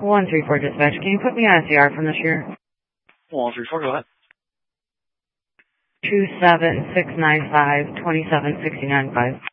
134 dispatch. Can you put me on SCR from this year? 134, go ahead. 27695 27695.